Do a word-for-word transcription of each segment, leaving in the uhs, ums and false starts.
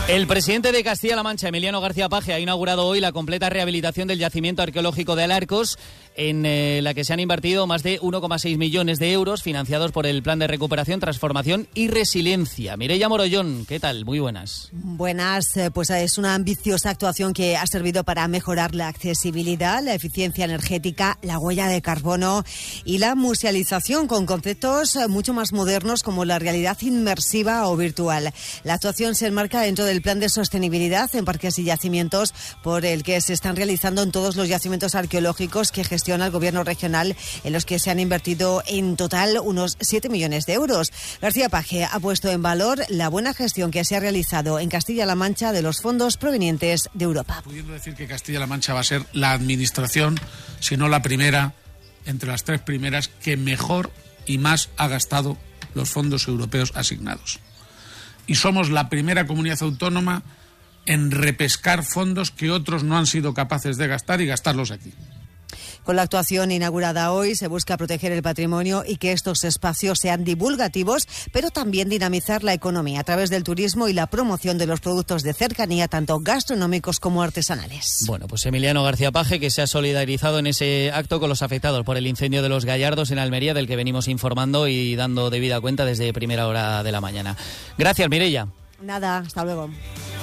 El presidente de Castilla-La Mancha, Emiliano García Paje, ha inaugurado hoy la completa rehabilitación del yacimiento arqueológico de Alarcos, en eh, la que se han invertido más de uno coma seis millones de euros, financiados por el Plan de Recuperación, Transformación y Resiliencia. Mireia Morollón, ¿qué tal? Muy buenas. Buenas, pues es una ambiciosa actuación que ha servido para mejorar la accesibilidad, la eficiencia energética, la huella de carbono y la musealización con conceptos mucho más modernos como la realidad inmersiva o virtual. La actuación se enmarca dentro del Plan de Sostenibilidad en Parques y Yacimientos, por el que se están realizando en todos los yacimientos arqueológicos que gestiona el Gobierno regional, en los que se han invertido en total unos siete millones de euros. García Paje ha puesto en valor la buena gestión que se ha realizado en Castilla-La Mancha de los fondos provenientes de Europa. Pudiendo decir que Castilla-La Mancha va a ser la administración, si no la primera, entre las tres primeras, que mejor y más ha gastado los fondos europeos asignados. Y somos la primera comunidad autónoma en repescar fondos que otros no han sido capaces de gastar y gastarlos aquí. Con la actuación inaugurada hoy se busca proteger el patrimonio y que estos espacios sean divulgativos, pero también dinamizar la economía a través del turismo y la promoción de los productos de cercanía, tanto gastronómicos como artesanales. Bueno, pues Emiliano García Paje, que se ha solidarizado en ese acto con los afectados por el incendio de los Gallardos en Almería, del que venimos informando y dando debida cuenta desde primera hora de la mañana. Gracias, Mireia. Nada, hasta luego.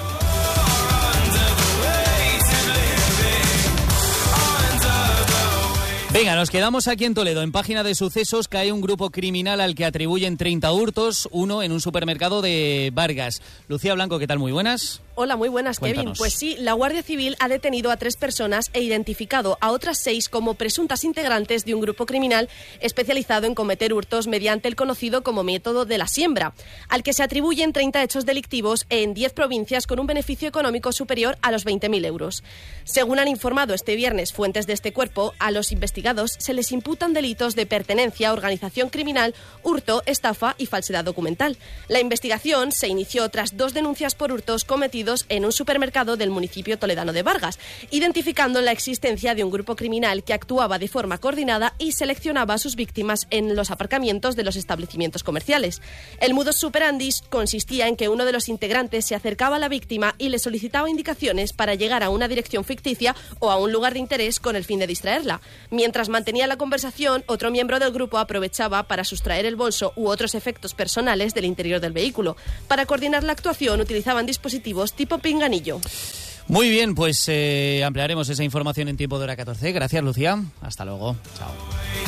Venga, nos quedamos aquí en Toledo. En página de sucesos cae un grupo criminal al que atribuyen treinta hurtos, uno en un supermercado de Vargas. Lucía Blanco, ¿qué tal? Muy buenas. Hola, muy buenas, Cuéntanos. Kevin. Pues sí, la Guardia Civil ha detenido a tres personas e identificado a otras seis como presuntas integrantes de un grupo criminal especializado en cometer hurtos mediante el conocido como método de la siembra, al que se atribuyen treinta hechos delictivos en diez provincias con un beneficio económico superior a los veinte mil euros. Según han informado este viernes fuentes de este cuerpo, a los investigados se les imputan delitos de pertenencia a organización criminal, hurto, estafa y falsedad documental. La investigación se inició tras dos denuncias por hurtos cometidos en un supermercado del municipio toledano de Vargas, identificando la existencia de un grupo criminal que actuaba de forma coordinada y seleccionaba a sus víctimas en los aparcamientos de los establecimientos comerciales. El modus operandi consistía en que uno de los integrantes se acercaba a la víctima y le solicitaba indicaciones para llegar a una dirección ficticia o a un lugar de interés con el fin de distraerla. Mientras mantenía la conversación, otro miembro del grupo aprovechaba para sustraer el bolso u otros efectos personales del interior del vehículo. Para coordinar la actuación utilizaban dispositivos tipo pinganillo. Muy bien, pues eh, ampliaremos esa información en tiempo de hora catorce. Gracias, Lucía. Hasta luego. Chao.